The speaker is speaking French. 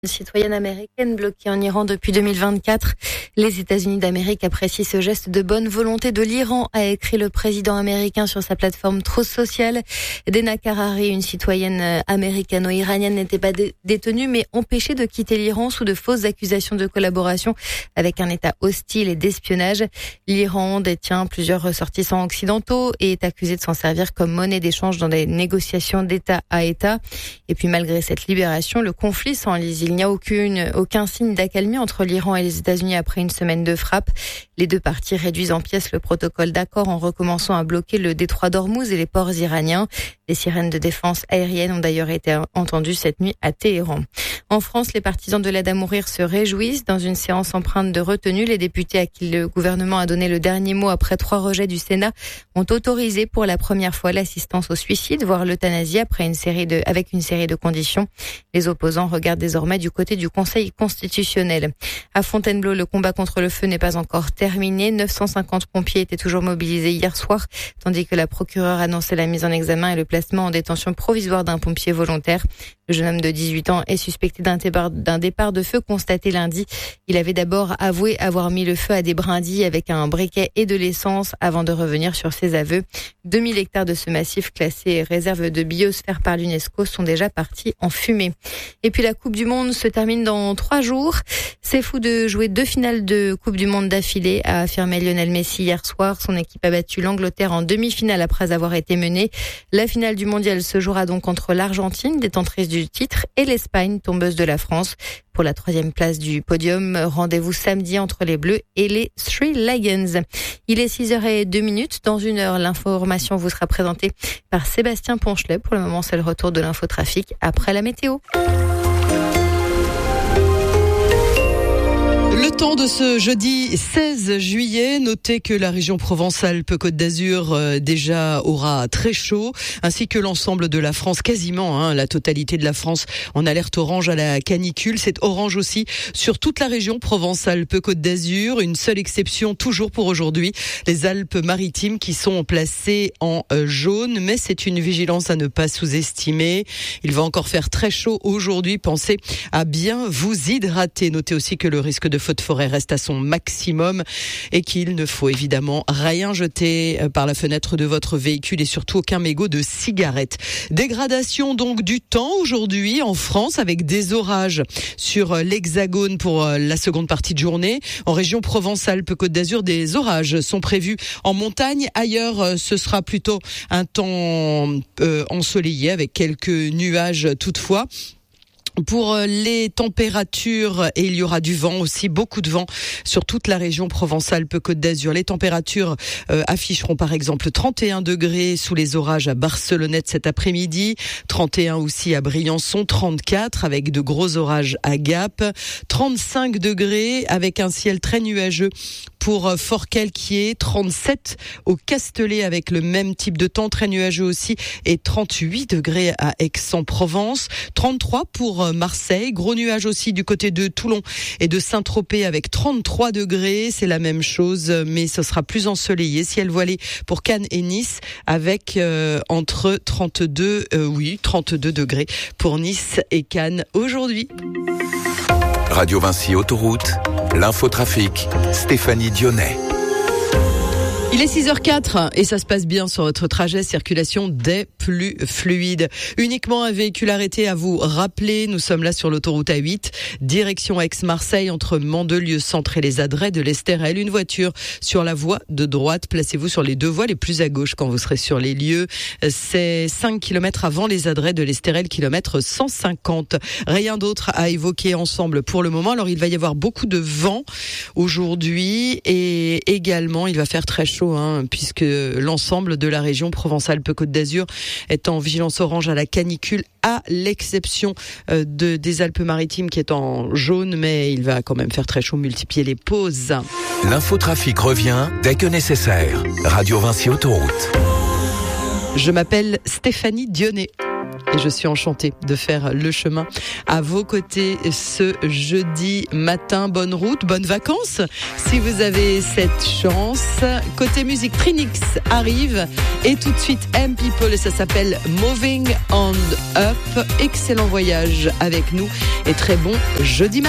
Une citoyenne américaine bloquée en Iran depuis 2024. Les États-Unis d'Amérique apprécient ce geste de bonne volonté de l'Iran, a écrit le président américain sur sa plateforme Truth Social. Dena Karari, une citoyenne américano-iranienne, n'était pas détenue mais empêchée de quitter l'Iran sous de fausses accusations de collaboration avec un État hostile et d'espionnage. L'Iran détient plusieurs ressortissants occidentaux et est accusé de s'en servir comme monnaie d'échange dans des négociations d'État à État. Et puis malgré cette libération, le conflit s'enlise. Il n'y a aucun signe d'accalmie entre l'Iran et les États-Unis après une semaine de frappe. Les deux parties réduisent en pièces le protocole d'accord en recommençant à bloquer le détroit d'Ormuz et les ports iraniens. Les sirènes de défense aérienne ont d'ailleurs été entendues cette nuit à Téhéran. En France, les partisans de l'aide à mourir se réjouissent. Dans une séance empreinte de retenue, les députés à qui le gouvernement a donné le dernier mot après 3 rejets du Sénat ont autorisé pour la première fois l'assistance au suicide, voire l'euthanasie avec une série de conditions. Les opposants regardent désormais du côté du Conseil constitutionnel. À Fontainebleau, le combat contre le feu n'est pas encore terminé. 950 pompiers étaient toujours mobilisés hier soir, tandis que la procureure annonçait la mise en examen et le placement en détention provisoire d'un pompier volontaire. Le jeune homme de 18 ans est suspecté d'un départ de feu constaté lundi. Il avait d'abord avoué avoir mis le feu à des brindilles avec un briquet et de l'essence avant de revenir sur ses aveux. 2000 hectares de ce massif classé réserve de biosphère par l'UNESCO sont déjà partis en fumée. Et puis la Coupe du Monde se termine dans 3 jours. C'est fou de jouer 2 finales de Coupe du Monde d'affilée, a affirmé Lionel Messi hier soir. Son équipe a battu l'Angleterre en demi-finale après avoir été menée. La finale du mondial se jouera donc entre l'Argentine, détentrice du titre, et l'Espagne, tombeuse de la France. Pour la 3e place du podium, rendez-vous samedi entre les Bleus et les Three Lions. Il est 6h02. Dans 1 heure, l'information vous sera présentée par Sébastien Ponchelet. Pour le moment, c'est le retour de l'infotrafic après la météo. Le temps de ce jeudi 16 juillet, notez que la région Provence-Alpes-Côte d'Azur déjà aura très chaud, ainsi que l'ensemble de la France, quasiment la totalité de la France en alerte orange à la canicule. C'est orange aussi sur toute la région Provence-Alpes-Côte d'Azur. Une seule exception toujours pour aujourd'hui, les Alpes-Maritimes qui sont placées en jaune, mais c'est une vigilance à ne pas sous-estimer. Il va encore faire très chaud aujourd'hui, pensez à bien vous hydrater. Notez aussi que le risque de feu de forêt reste à son maximum et qu'il ne faut évidemment rien jeter par la fenêtre de votre véhicule et surtout aucun mégot de cigarette. Dégradation donc du temps aujourd'hui en France avec des orages sur l'Hexagone pour la seconde partie de journée. En région Provence-Alpes-Côte d'Azur, des orages sont prévus en montagne. Ailleurs, ce sera plutôt un temps ensoleillé avec quelques nuages toutefois. Pour les températures, et il y aura du vent aussi, beaucoup de vent sur toute la région Provence-Alpes-Côte d'Azur. Les températures afficheront par exemple 31 degrés sous les orages à Barcelonnette cet après-midi, 31 aussi à Briançon, 34 avec de gros orages à Gap, 35 degrés avec un ciel très nuageux pour Fort-Calquier, 37 au Castellet avec le même type de temps, très nuageux aussi, et 38 degrés à Aix-en-Provence, 33 pour Marseille, gros nuages aussi du côté de Toulon et de Saint-Tropez avec 33 degrés, c'est la même chose, mais ce sera plus ensoleillé, ciel voilé pour Cannes et Nice avec entre 32 degrés pour Nice et Cannes aujourd'hui. Radio Vinci Autoroute, l'infotrafic, Stéphanie Dionnet. Il est 6h04 et ça se passe bien sur votre trajet, circulation des plus fluides. Uniquement un véhicule arrêté à vous rappeler, nous sommes là sur l'autoroute A8, direction Aix-Marseille entre Mandelieu Centre et les Adrets de l'Estérel. Une voiture sur la voie de droite, placez-vous sur les 2 voies les plus à gauche quand vous serez sur les lieux. C'est 5 km avant les Adrets de l'Estérel, kilomètre 150. Rien d'autre à évoquer ensemble pour le moment. Alors il va y avoir beaucoup de vent aujourd'hui et également il va faire très chaud. Puisque l'ensemble de la région Provence-Alpes-Côte d'Azur est en vigilance orange à la canicule, à l'exception des Alpes-Maritimes qui est en jaune, mais il va quand même faire très chaud, multiplier les pauses. L'infotrafic revient dès que nécessaire. Radio Vinci Autoroute. Je m'appelle Stéphanie Dionnet. Et je suis enchantée de faire le chemin à vos côtés ce jeudi matin. Bonne route, bonnes vacances si vous avez cette chance. Côté musique, Trinix arrive et tout de suite M People et ça s'appelle Moving on Up. Excellent voyage avec nous et très bon jeudi matin.